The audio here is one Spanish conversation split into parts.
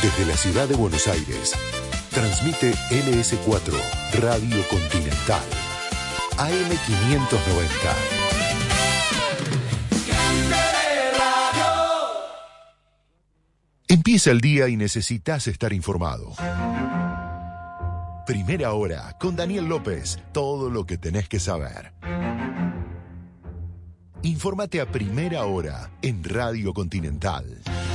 Desde la ciudad de Buenos Aires, transmite LS4 Radio Continental, AM590. Empieza el día y necesitas estar informado. Primera Hora, con Daniel López, todo lo que tenés que saber. Infórmate a Primera Hora en Radio Continental.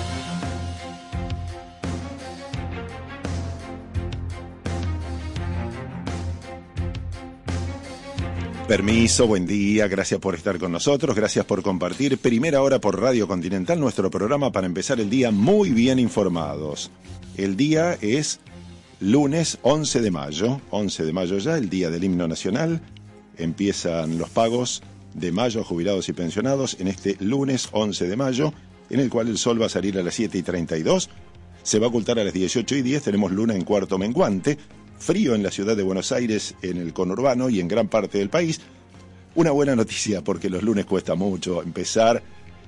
Permiso, buen día, gracias por estar con nosotros, gracias por compartir Primera Hora por Radio Continental, nuestro programa para empezar el día muy bien informados. El día es lunes 11 de mayo ya, el día del himno nacional. Empiezan los pagos de mayo a jubilados y pensionados en este lunes 11 de mayo, en el cual el sol va a salir a las 7:32, se va a ocultar a las 18:10, tenemos luna en cuarto menguante. Frío en la ciudad de Buenos Aires, en el conurbano y en gran parte del país. Una buena noticia, porque los lunes cuesta mucho empezar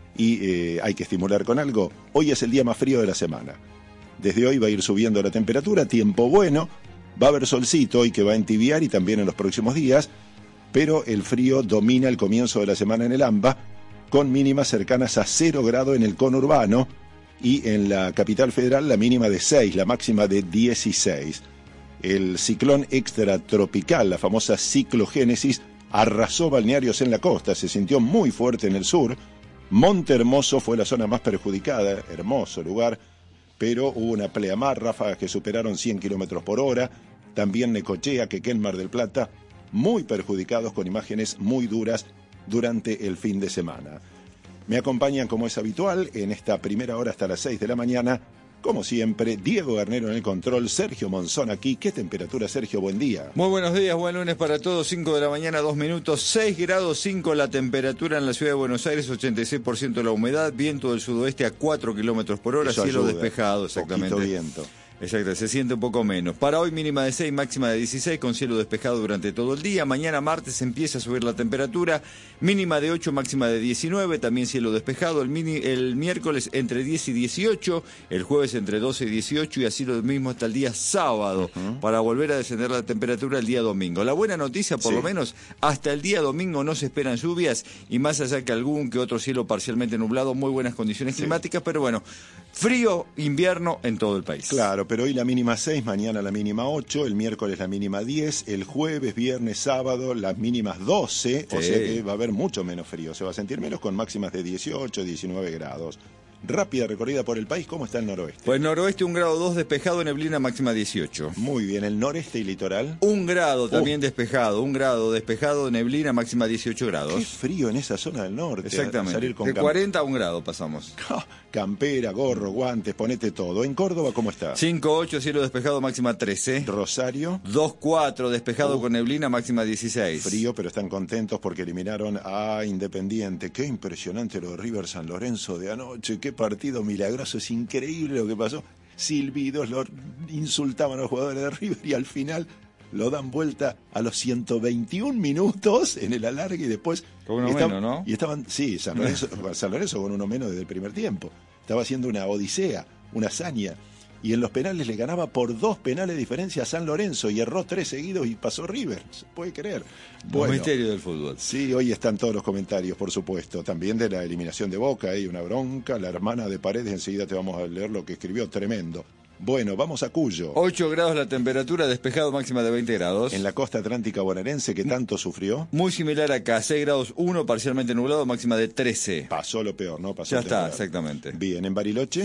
y hay que estimular con algo. Hoy es el día más frío de la semana. Desde hoy va a ir subiendo la temperatura, tiempo bueno, va a haber solcito hoy que va a entibiar y también en los próximos días, pero el frío domina el comienzo de la semana en el AMBA, con mínimas cercanas a 0 grado en el conurbano y en la capital federal la mínima de 6, la máxima de 16. El ciclón extratropical, la famosa ciclogénesis, arrasó balnearios en la costa, se sintió muy fuerte en el sur. Monte Hermoso fue la zona más perjudicada, hermoso lugar, pero hubo una pleamar, ráfagas que superaron 100 kilómetros por hora. También Necochea, Quequén, Mar del Plata, muy perjudicados con imágenes muy duras durante el fin de semana. Me acompañan, como es habitual, en esta primera hora hasta las 6 de la mañana, como siempre, Diego Garnero en el control, Sergio Monzón aquí. ¿Qué temperatura, Sergio? Buen día. Muy buenos días, buen lunes para todos. 5 de la mañana, 2 minutos, 6 grados 5 la temperatura en la ciudad de Buenos Aires, 86% de la humedad, viento del sudoeste a 4 kilómetros por hora, eso cielo ayuda. Despejado, exactamente. Poquito viento. Exacto, se siente un poco menos. Para hoy mínima de 6, máxima de 16, con cielo despejado durante todo el día. Mañana martes empieza a subir la temperatura, mínima de 8, máxima de 19, también cielo despejado. El miércoles entre 10 y 18, el jueves entre 12 y 18 y así lo mismo hasta el día sábado, para volver a descender la temperatura el día domingo. La buena noticia, por lo menos, hasta el día domingo no se esperan lluvias y más allá que algún que otro cielo parcialmente nublado, muy buenas condiciones climáticas, pero bueno, frío invierno en todo el país. Claro, pero hoy la mínima 6, mañana la mínima 8, el miércoles la mínima 10, el jueves, viernes, sábado las mínimas 12, o sea que va a haber mucho menos frío, se va a sentir menos con máximas de 18, 19 grados. Rápida recorrida por el país, ¿cómo está el noroeste? Pues noroeste 1 grado 2 despejado, neblina máxima 18. Muy bien, el noreste y litoral. 1 grado también despejado, 1 grado despejado, neblina máxima 18 grados. Qué frío en esa zona del norte. Exactamente, Salir con de 40 a 1 grado pasamos. Campera, gorro, guantes, ponete todo. ¿En Córdoba cómo está? 5-8, cielo despejado, máxima 13. Rosario. 2-4, despejado con neblina, máxima 16. Frío, pero están contentos porque eliminaron a Independiente. Qué impresionante lo de River San Lorenzo de anoche. Qué partido milagroso, es increíble lo que pasó. Silbidos, lo insultaban a los jugadores de River y al final lo dan vuelta a los 121 minutos en el alargue y después... Con uno menos, ¿no? Y estaban, sí, San Lorenzo con uno menos desde el primer tiempo. Estaba haciendo una odisea, una hazaña. Y en los penales le ganaba por 2 penales de diferencia a San Lorenzo y erró 3 seguidos y pasó River. ¿Se puede creer? Bueno, misterio del fútbol. Sí, hoy están todos los comentarios, por supuesto. También de la eliminación de Boca, hay una bronca. La hermana de Paredes, enseguida te vamos a leer lo que escribió, tremendo. Bueno, vamos a Cuyo. 8 grados la temperatura, despejado, máxima de 20 grados. En la costa atlántica bonaerense, que tanto sufrió. Muy similar acá, 6 grados 1, parcialmente nublado, máxima de 13. Pasó lo peor, ¿no? Pasó ya está, exactamente. Bien, en Bariloche.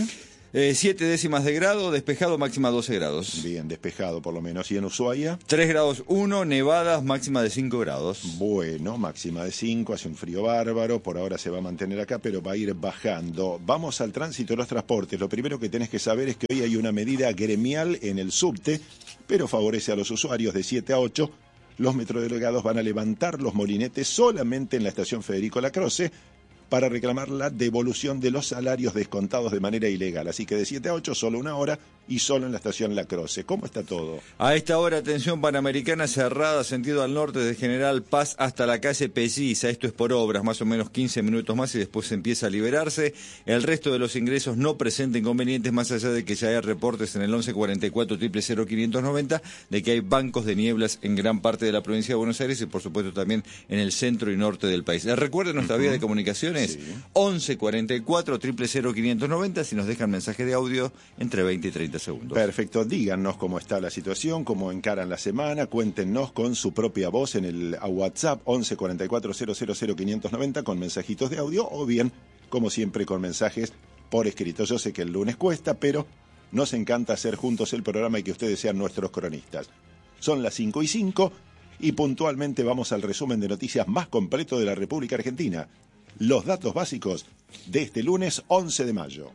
7 décimas de grado, despejado, máxima 12 grados. Bien, despejado por lo menos. ¿Y en Ushuaia? 3 grados 1, nevadas, máxima de 5 grados. Bueno, máxima de 5, hace un frío bárbaro, por ahora se va a mantener acá, pero va a ir bajando. Vamos al tránsito de los transportes. Lo primero que tenés que saber es que hoy hay una medida gremial en el subte, pero favorece a los usuarios de 7 a 8. Los metrodelegados van a levantar los molinetes solamente en la estación Federico Lacroce, para reclamar la devolución de los salarios descontados de manera ilegal. Así que de 7 a 8, solo 1 hora y solo en la estación La Croce. ¿Cómo está todo? A esta hora, atención Panamericana cerrada, sentido al norte, de General Paz hasta la calle Pelliza. Esto es por obras, más o menos 15 minutos más y después se empieza a liberarse. El resto de los ingresos no presenta inconvenientes, más allá de que ya hay reportes en el 1144 000 590 de que hay bancos de nieblas en gran parte de la provincia de Buenos Aires y por supuesto también en el centro y norte del país. Les recuerdo nuestra vía de comunicaciones, sí. 1144 000 590, si nos dejan mensaje de audio entre 20 y 30 segundos. Perfecto, díganos cómo está la situación, cómo encaran la semana, cuéntenos con su propia voz en el WhatsApp 1144 000 590 con mensajitos de audio o bien, como siempre, con mensajes por escrito. Yo sé que el lunes cuesta, pero nos encanta hacer juntos el programa y que ustedes sean nuestros cronistas. Son las 5:05 y puntualmente vamos al resumen de noticias más completo de la República Argentina. Los datos básicos de este lunes 11 de mayo.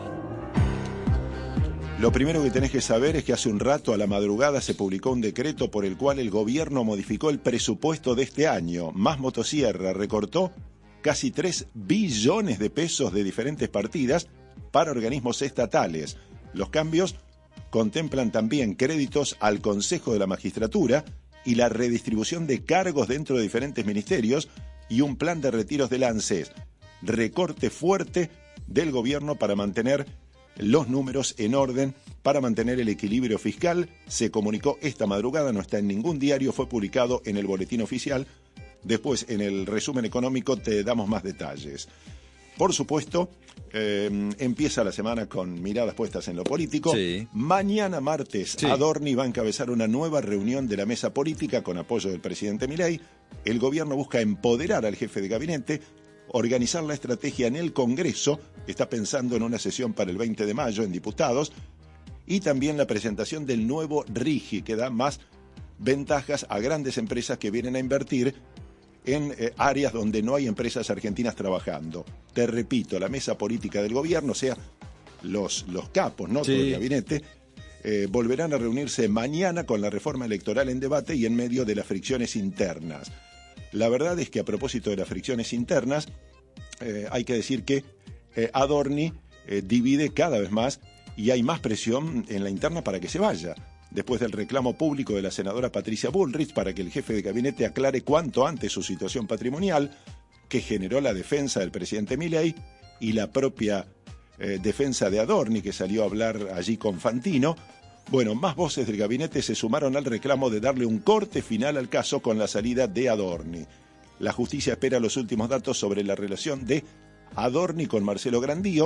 Lo primero que tenés que saber es que hace un rato a la madrugada se publicó un decreto por el cual el gobierno modificó el presupuesto de este año. Más Motosierra recortó casi 3 billones de pesos de diferentes partidas para organismos estatales. Los cambios contemplan también créditos al Consejo de la Magistratura y la redistribución de cargos dentro de diferentes ministerios y un plan de retiros del ANSES. Recorte fuerte del gobierno para mantener los números en orden, para mantener el equilibrio fiscal. Se comunicó esta madrugada, no está en ningún diario, fue publicado en el boletín oficial. Después, en el resumen económico, te damos más detalles. Por supuesto, empieza la semana con miradas puestas en lo político. Sí. Mañana martes, sí, Adorni va a encabezar una nueva reunión de la mesa política con apoyo del presidente Milei. El gobierno busca empoderar al jefe de gabinete, organizar la estrategia en el Congreso, está pensando en una sesión para el 20 de mayo en diputados, y también la presentación del nuevo RIGI, que da más ventajas a grandes empresas que vienen a invertir en áreas donde no hay empresas argentinas trabajando. Te repito, la mesa política del gobierno, o sea, los capos, ¿no? Sí. Todo el gabinete, volverán a reunirse mañana con la reforma electoral en debate y en medio de las fricciones internas. La verdad es que a propósito de las fricciones internas, hay que decir que Adorni divide cada vez más y hay más presión en la interna para que se vaya. Después del reclamo público de la senadora Patricia Bullrich para que el jefe de gabinete aclare cuanto antes su situación patrimonial, que generó la defensa del presidente Milei y la propia defensa de Adorni, que salió a hablar allí con Fantino. Bueno, más voces del gabinete se sumaron al reclamo de darle un corte final al caso con la salida de Adorni. La justicia espera los últimos datos sobre la relación de Adorni con Marcelo Grandío.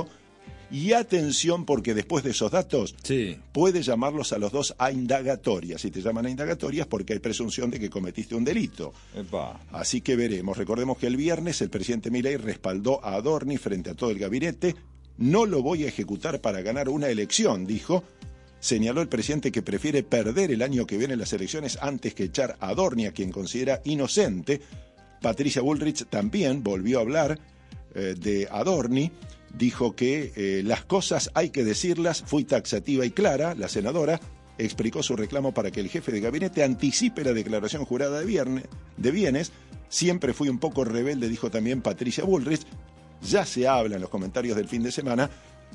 Y atención, porque después de esos datos, sí, puede llamarlos a los dos a indagatorias. Si te llaman a indagatorias, porque hay presunción de que cometiste un delito. Epa. Así que veremos. Recordemos que el viernes el presidente Milei respaldó a Adorni frente a todo el gabinete. No lo voy a ejecutar para ganar una elección, dijo. Señaló el presidente que prefiere perder el año que viene las elecciones antes que echar a Adorni, a quien considera inocente. Patricia Bullrich también volvió a hablar de Adorni. Dijo que las cosas hay que decirlas, fui taxativa y clara. La senadora explicó su reclamo para que el jefe de gabinete anticipe la declaración jurada de bienes. Siempre fui un poco rebelde, dijo también Patricia Bullrich. Ya se habla en los comentarios del fin de semana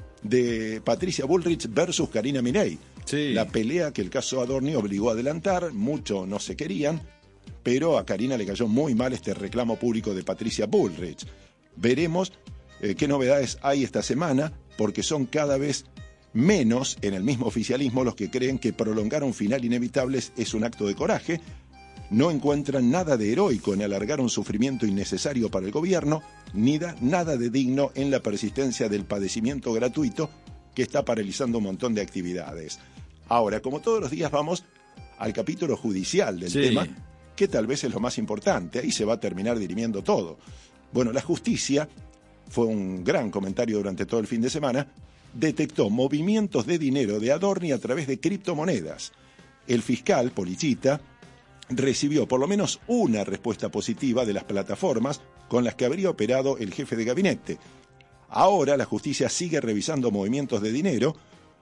de Patricia Bullrich versus Karina Milei. Sí. La pelea que el caso Adorni obligó a adelantar, mucho no se querían, pero a Karina le cayó muy mal este reclamo público de Patricia Bullrich. Veremos qué novedades hay esta semana, porque son cada vez menos en el mismo oficialismo los que creen que prolongar un final inevitable es un acto de coraje. No encuentran nada de heroico en alargar un sufrimiento innecesario para el gobierno, ni nada de digno en la persistencia del padecimiento gratuito que está paralizando un montón de actividades. Ahora, como todos los días, vamos al capítulo judicial del tema, que tal vez es lo más importante. Ahí se va a terminar dirimiendo todo. Bueno, la justicia, fue un gran comentario durante todo el fin de semana, detectó movimientos de dinero de Adorni a través de criptomonedas. El fiscal, Policita, recibió por lo menos una respuesta positiva de las plataformas con las que habría operado el jefe de gabinete. Ahora la justicia sigue revisando movimientos de dinero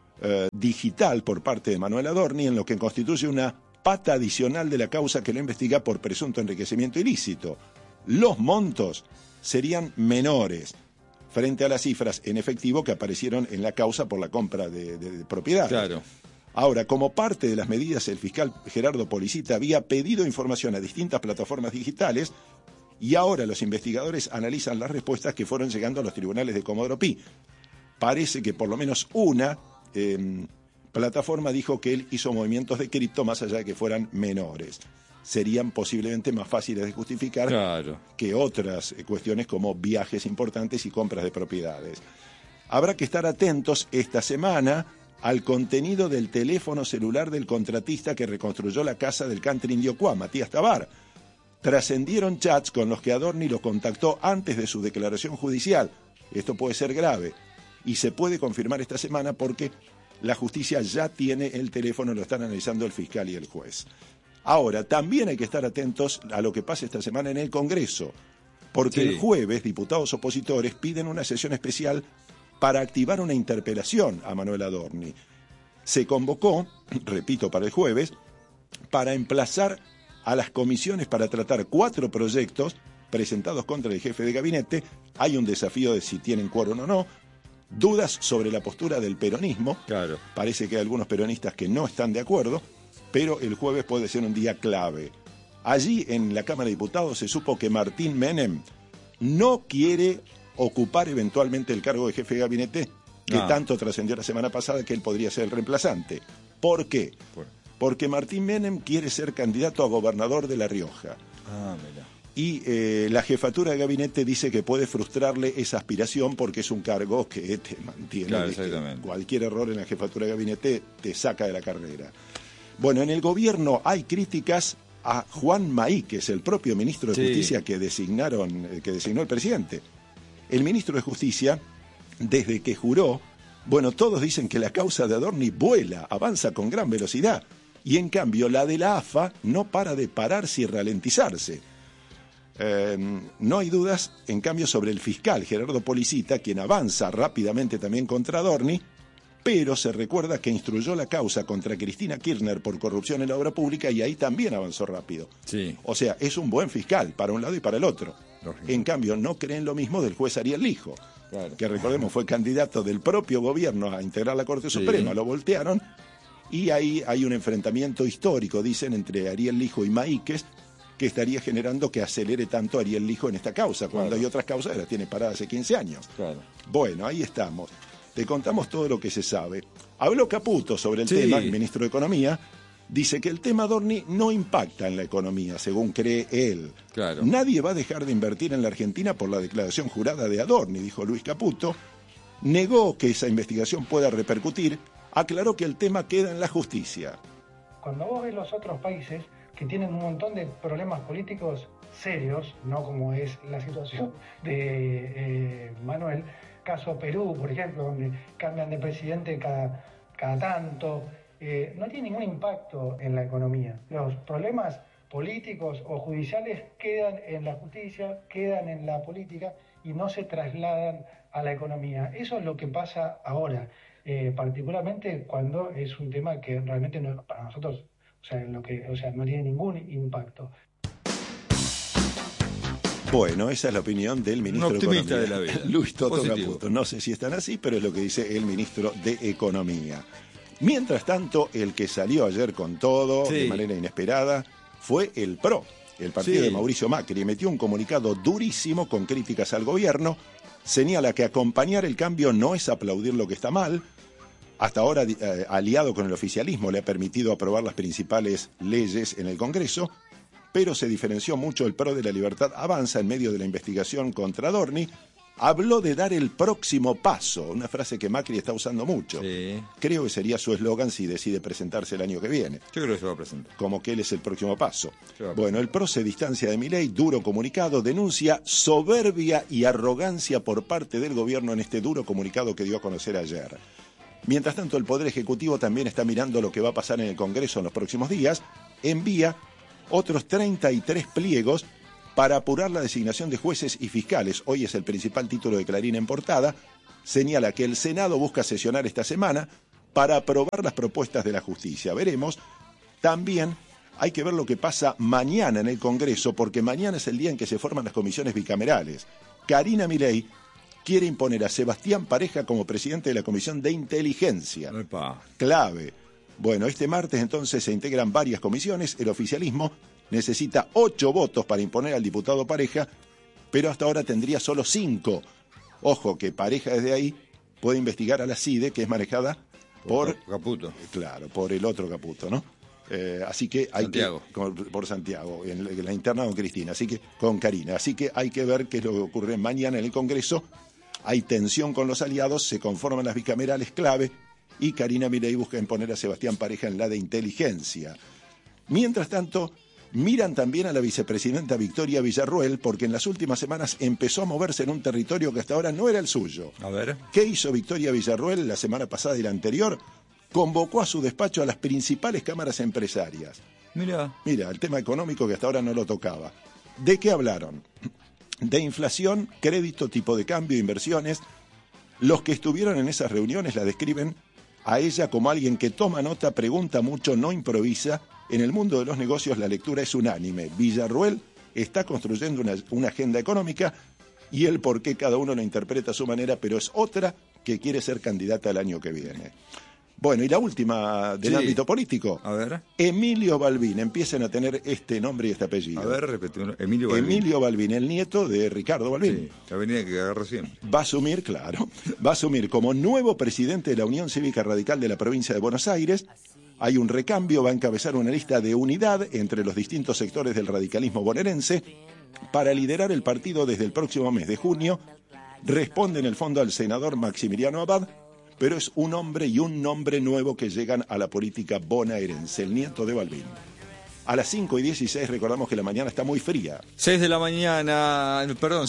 digital por parte de Manuel Adorni, en lo que constituye una pata adicional de la causa que lo investiga por presunto enriquecimiento ilícito. Los montos serían menores frente a las cifras en efectivo que aparecieron en la causa por la compra de propiedades. Claro. Ahora, como parte de las medidas, el fiscal Gerardo Policita había pedido información a distintas plataformas digitales y ahora los investigadores analizan las respuestas que fueron llegando a los tribunales de Comodoro Pi. Parece que por lo menos una plataforma dijo que él hizo movimientos de cripto más allá de que fueran menores. Serían posiblemente más fáciles de justificar que otras cuestiones como viajes importantes y compras de propiedades. Habrá que estar atentos esta semana al contenido del teléfono celular del contratista que reconstruyó la casa del country indio Cuá, Matías Tabar. Trascendieron chats con los que Adorni lo contactó antes de su declaración judicial. Esto puede ser grave y se puede confirmar esta semana porque la justicia ya tiene el teléfono, lo están analizando el fiscal y el juez. Ahora, también hay que estar atentos a lo que pase esta semana en el Congreso, porque el jueves diputados opositores piden una sesión especial para activar una interpelación a Manuel Adorni. Se convocó, repito, para el jueves, para emplazar a las comisiones para tratar 4 proyectos presentados contra el jefe de gabinete. Hay un desafío de si tienen quórum o no, dudas sobre la postura del peronismo. Claro. Parece que hay algunos peronistas que no están de acuerdo, pero el jueves puede ser un día clave. Allí en la Cámara de Diputados se supo que Martín Menem no quiere ocupar eventualmente el cargo de jefe de gabinete que tanto trascendió la semana pasada que él podría ser el reemplazante. ¿Por qué? Porque Martín Menem quiere ser candidato a gobernador de La Rioja. Mira. Y la jefatura de gabinete dice que puede frustrarle esa aspiración porque es un cargo que te mantiene. Claro, exactamente. Cualquier error en la jefatura de gabinete te saca de la carrera. Bueno, en el gobierno hay críticas a Juan Maíquez, el propio ministro de Justicia que designó el presidente. El ministro de Justicia, desde que juró, bueno, todos dicen que la causa de Adorni vuela, avanza con gran velocidad, y en cambio la de la AFA no para de pararse y ralentizarse. No hay dudas, en cambio, sobre el fiscal Gerardo Policita, quien avanza rápidamente también contra Adorni, pero se recuerda que instruyó la causa contra Cristina Kirchner por corrupción en la obra pública y ahí también avanzó rápido. Sí. O sea, es un buen fiscal para un lado y para el otro. Lógico. En cambio, no creen lo mismo del juez Ariel Lijo, que recordemos fue candidato del propio gobierno a integrar la Corte Suprema, lo voltearon y ahí hay un enfrentamiento histórico, dicen, entre Ariel Lijo y Maíquez, que estaría generando que acelere tanto Ariel Lijo en esta causa, cuando hay otras causas que las tiene paradas hace 15 años. Bueno, ahí estamos. Te contamos todo lo que se sabe. Habló Caputo sobre el tema, el ministro de Economía. Dice que el tema Adorni no impacta en la economía, según cree él. Nadie va a dejar de invertir en la Argentina por la declaración jurada de Adorni, dijo Luis Caputo. Negó que esa investigación pueda repercutir. Aclaró que el tema queda en la justicia. Cuando vos ves los otros países que tienen un montón de problemas políticos serios, no como es la situación de Manuel, caso Perú, por ejemplo, donde cambian de presidente cada tanto, no tiene ningún impacto en la economía. Los problemas políticos o judiciales quedan en la justicia, quedan en la política y no se trasladan a la economía. Eso es lo que pasa ahora, particularmente cuando es un tema que realmente no, para nosotros, no tiene ningún impacto. Bueno, esa es la opinión del ministro de Economía, de la vida. Luis Toto Caputo. No sé si están así, pero es lo que dice el ministro de Economía. Mientras tanto, el que salió ayer con todo, de manera inesperada, fue el PRO, el partido de Mauricio Macri. Metió un comunicado durísimo con críticas al gobierno. Señala que acompañar el cambio no es aplaudir lo que está mal. Hasta ahora, aliado con el oficialismo, le ha permitido aprobar las principales leyes en el Congreso, pero se diferenció mucho el PRO de la Libertad Avanza en medio de la investigación contra Adorni. Habló de dar el próximo paso, una frase que Macri está usando mucho. Creo que sería su eslogan si decide presentarse el año que viene. Yo creo que se va a presentar. Como que él es el próximo paso. Bueno, el PRO se distancia de Milei, duro comunicado, denuncia soberbia y arrogancia por parte del gobierno en este duro comunicado que dio a conocer ayer. Mientras tanto, el Poder Ejecutivo también está mirando lo que va a pasar en el Congreso en los próximos días. Envía otros 33 pliegos para apurar la designación de jueces y fiscales. Hoy es el principal título de Clarín en portada. Señala que el Senado busca sesionar esta semana para aprobar las propuestas de la justicia. Veremos. También hay que ver lo que pasa mañana en el Congreso, porque mañana es el día en que se forman las comisiones bicamerales. Karina Milei quiere imponer a Sebastián Pareja como presidente de la Comisión de Inteligencia. Epa. Clave. Bueno, este martes entonces se integran varias comisiones. El oficialismo necesita 8 votos para imponer al diputado Pareja, pero hasta ahora tendría solo 5. Ojo, que Pareja desde ahí puede investigar a la CIDE, que es manejada por Caputo. Claro, por el otro Caputo, ¿no? Así que hay Santiago. por Santiago, en la interna con Cristina, así que con Karina. Así que hay que ver qué es lo que ocurre mañana en el Congreso. Hay tensión con los aliados, se conforman las bicamerales clave y Karina Milei busca imponer a Sebastián Pareja en la de inteligencia. Mientras tanto, miran también a la vicepresidenta Victoria Villarruel porque en las últimas semanas empezó a moverse en un territorio que hasta ahora no era el suyo. A ver. ¿Qué hizo Victoria Villarruel la semana pasada y la anterior? Convocó a su despacho a las principales cámaras empresarias. Mira, El tema económico que hasta ahora no lo tocaba. ¿De qué hablaron? De inflación, crédito, tipo de cambio, inversiones. Los que estuvieron en esas reuniones la describen a ella como alguien que toma nota, pregunta mucho, no improvisa. En el mundo de los negocios la lectura es unánime. Villarruel está construyendo una agenda económica y el por qué cada uno lo interpreta a su manera, pero es otra que quiere ser candidata el año que viene. Bueno, y la última del ámbito político. A ver. Emilio Balbín. Empiecen a tener este nombre y este apellido. A ver, repetimos. Emilio Balbín. Emilio Balbín, el nieto de Ricardo Balbín. Sí, la avenida que agarro siempre. Va a asumir como nuevo presidente de la Unión Cívica Radical de la provincia de Buenos Aires. Hay un recambio, va a encabezar una lista de unidad entre los distintos sectores del radicalismo bonaerense para liderar el partido desde el próximo mes de junio. Responde en el fondo al senador Maximiliano Abad, pero es un hombre y un nombre nuevo que llegan a la política bonaerense, el nieto de Balbín. A las 5:16 recordamos que la mañana está muy fría. 5 de la mañana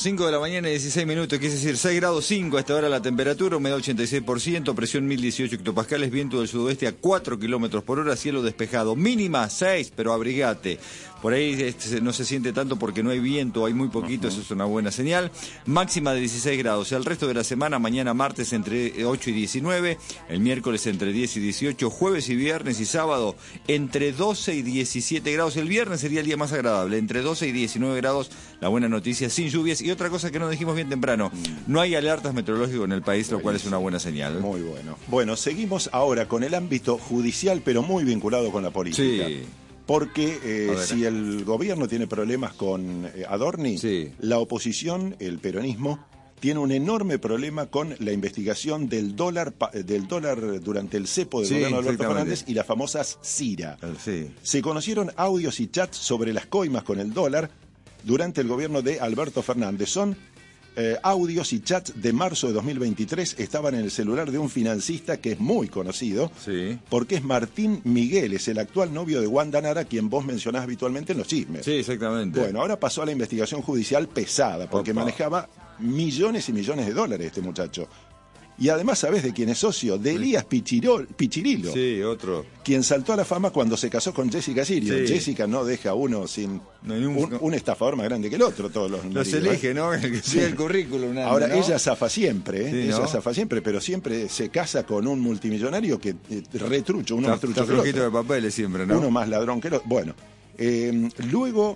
y 16 minutos, quise decir 6 grados 5 a esta hora la temperatura, humedad 86%, presión 1018 hectopascales, viento del sudoeste a 4 kilómetros por hora, cielo despejado, mínima 6, pero abrigate. Por ahí no se siente tanto porque no hay viento, hay muy poquito, eso es una buena señal. Máxima de 16 grados. El resto de la semana, mañana martes entre 8 y 19, el miércoles entre 10 y 18, jueves y viernes y sábado entre 12 y 17 grados. El viernes sería el día más agradable, entre 12 y 19 grados, la buena noticia, sin lluvias. Y otra cosa que no dijimos bien temprano, no hay alertas meteorológicas en el país, lo cual es una buena señal. Muy bueno. Bueno, seguimos ahora con el ámbito judicial, pero muy vinculado con la política. Sí. Porque si el gobierno tiene problemas con Adorni, sí, la oposición, el peronismo, tiene un enorme problema con la investigación del dólar durante el cepo del gobierno de Alberto Fernández y las famosas CIRA. Sí. Se conocieron audios y chats sobre las coimas con el dólar durante el gobierno de Alberto Fernández. Son audios y chats de marzo de 2023, estaban en el celular de un financista que es muy conocido, sí, porque es Martín Miguel, es el actual novio de Wanda Nara, quien vos mencionás habitualmente en los chismes. Sí, exactamente. Bueno, ahora pasó a la investigación judicial pesada, porque manejaba millones y millones de dólares este muchacho. Y además, ¿sabés de quién es socio? De Elías Pichirilo. Sí, otro. Quien saltó a la fama cuando se casó con Jessica Sirio. Sí. Jessica no deja a uno sin no, un estafador más grande que el otro. Todos los se elige, ¿no? El que sigue el currículum. Ahora, ¿no? ella zafa siempre, Sí, ella ¿no? zafa siempre, pero siempre se casa con un multimillonario que retrucho, uno más trucho que el flojito otro. de papeles siempre, ¿no? Uno más ladrón que el otro. Bueno, luego...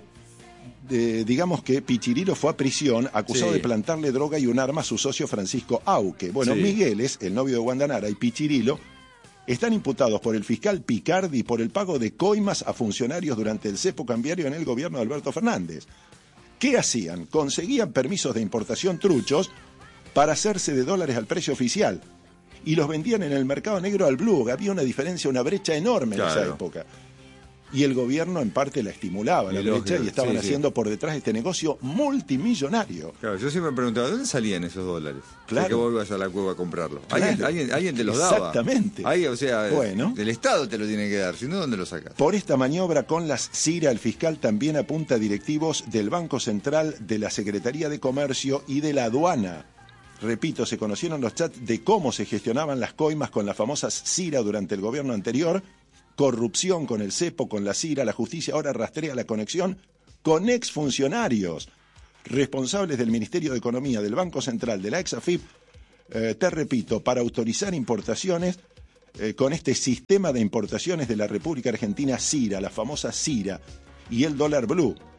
digamos que Pichirilo fue a prisión acusado de plantarle droga y un arma a su socio Francisco Auque. Bueno, Sí. Miguel es el novio de Wanda Nara y Pichirilo están imputados por el fiscal Picardi por el pago de coimas a funcionarios durante el cepo cambiario en el gobierno de Alberto Fernández. ¿Qué hacían? Conseguían permisos de importación truchos para hacerse de dólares al precio oficial y los vendían en el mercado negro al blue. Había una diferencia, una brecha enorme en esa época. Y el gobierno en parte la estimulaba, la brecha, y estaban haciendo por detrás este negocio multimillonario. Claro, yo siempre me preguntaba, ¿dónde salían esos dólares? Claro. Que vos ibas a la cueva a comprarlo. Claro. ¿Alguien te los daba? Exactamente. Ahí, o sea, Bueno. el Estado te lo tiene que dar, si no, ¿dónde lo sacas? Por esta maniobra con las CIRA, el fiscal también apunta a directivos del Banco Central, de la Secretaría de Comercio y de la Aduana. Repito, se conocieron los chats de cómo se gestionaban las coimas con las famosas CIRA durante el gobierno anterior. Corrupción con el cepo, con la CIRA. La justicia ahora rastrea la conexión con exfuncionarios responsables del Ministerio de Economía, del Banco Central, de la ex-AFIP, te repito, para autorizar importaciones con este sistema de importaciones de la República Argentina CIRA, la famosa CIRA, y el dólar blue.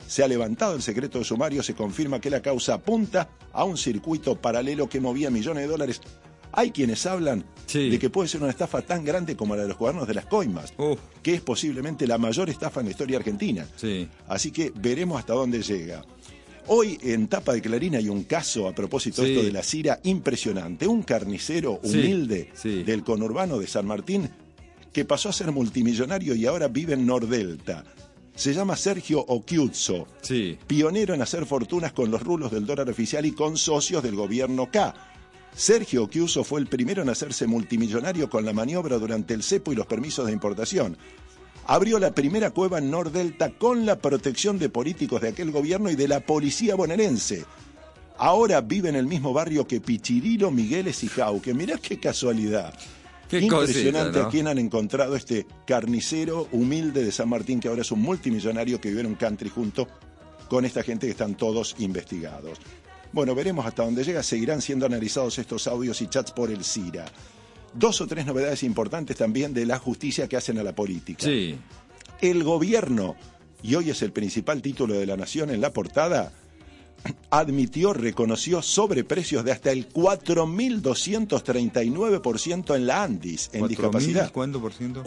Se ha levantado el secreto de sumario, se confirma que la causa apunta a un circuito paralelo que movía millones de dólares. Hay quienes hablan de que puede ser una estafa tan grande como la de los cuadernos de las coimas, que es posiblemente la mayor estafa en la historia argentina. Así que veremos hasta dónde llega. Hoy en tapa de Clarín hay un caso a propósito de esto de la Cira impresionante. Un carnicero humilde del conurbano de San Martín que pasó a ser multimillonario y ahora vive en Nordelta. Se llama Sergio Occhiuzzo, pionero en hacer fortunas con los rulos del dólar oficial y con socios del gobierno K. Sergio Occhiuzzo fue el primero en hacerse multimillonario con la maniobra durante el cepo y los permisos de importación. Abrió la primera cueva en Nordelta con la protección de políticos de aquel gobierno y de la policía bonaerense. Ahora vive en el mismo barrio que Pichirilo, Migueles y Jauque. Mirá qué casualidad. Qué impresionante, cosita, ¿no? A quien han encontrado este carnicero humilde de San Martín, que ahora es un multimillonario que vive en un country junto con esta gente que están todos investigados. Bueno, veremos hasta dónde llega. Seguirán siendo analizados estos audios y chats por el CIRA. 2 o 3 novedades importantes también de la justicia que hacen a la política. El gobierno, y hoy es el principal título de La Nación en la portada, reconoció sobreprecios de hasta el 4.239% en la ANDIS, en discapacidad. ¿Cuánto por ciento?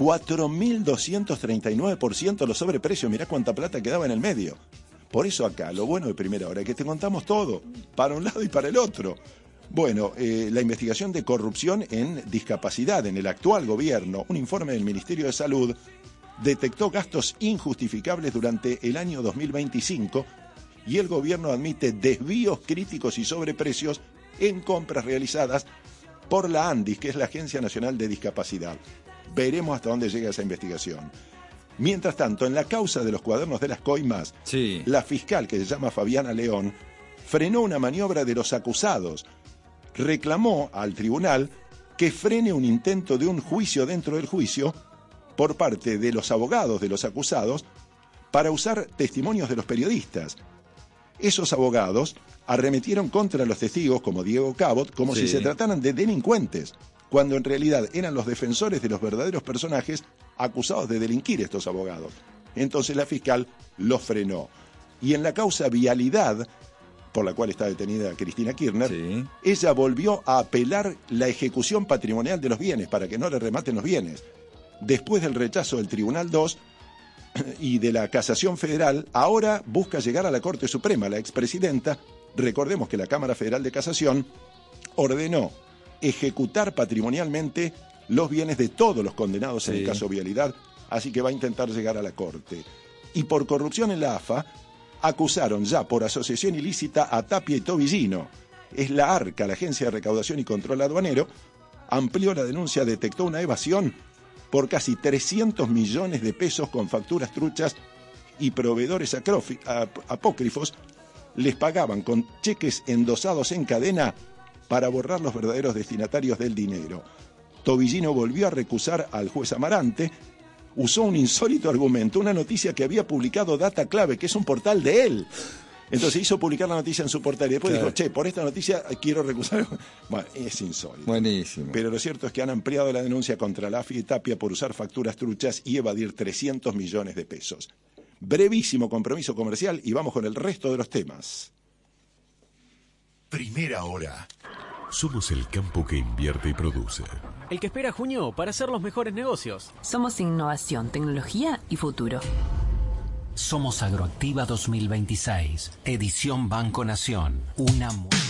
4.239% los sobreprecios. Mirá cuánta plata quedaba en el medio. Por eso acá, lo bueno de Primera Hora es que te contamos todo, para un lado y para el otro. Bueno, la investigación de corrupción en discapacidad en el actual gobierno, un informe del Ministerio de Salud, detectó gastos injustificables durante el año 2025 y el gobierno admite desvíos críticos y sobreprecios en compras realizadas por la ANDIS, que es la Agencia Nacional de Discapacidad. Veremos hasta dónde llega esa investigación. Mientras tanto, en la causa de los cuadernos de las coimas, la fiscal, que se llama Fabiana León, frenó una maniobra de los acusados. Reclamó al tribunal que frene un intento de un juicio dentro del juicio por parte de los abogados de los acusados para usar testimonios de los periodistas. Esos abogados arremetieron contra los testigos, como Diego Cabot, como si se trataran de delincuentes, cuando en realidad eran los defensores de los verdaderos personajes acusados de delinquir estos abogados. Entonces la fiscal los frenó. Y en la causa Vialidad, por la cual está detenida Cristina Kirchner, ella volvió a apelar la ejecución patrimonial de los bienes para que no le rematen los bienes. Después del rechazo del Tribunal 2 y de la Casación Federal, ahora busca llegar a la Corte Suprema. La expresidenta, recordemos que la Cámara Federal de Casación ordenó ejecutar patrimonialmente los bienes de todos los condenados en el caso Vialidad, así que va a intentar llegar a la Corte. Y por corrupción en la AFA, acusaron ya por asociación ilícita a Tapia y Tobillino. Es la ARCA, la Agencia de Recaudación y Control Aduanero, amplió la denuncia, detectó una evasión por casi 300 millones de pesos con facturas truchas y proveedores apócrifos les pagaban con cheques endosados en cadena para borrar los verdaderos destinatarios del dinero. Tobillino volvió a recusar al juez Amarante, usó un insólito argumento, una noticia que había publicado Data Clave, que es un portal de él. Entonces hizo publicar la noticia en su portal y después dijo, por esta noticia quiero recusar. Bueno, es insólito. Buenísimo. Pero lo cierto es que han ampliado la denuncia contra la AFI y Tapia por usar facturas truchas y evadir 300 millones de pesos. Brevísimo compromiso comercial y vamos con el resto de los temas. Primera Hora. Somos el campo que invierte y produce. El que espera junio para hacer los mejores negocios. Somos innovación, tecnología y futuro. Somos Agroactiva 2026, edición Banco Nación. Una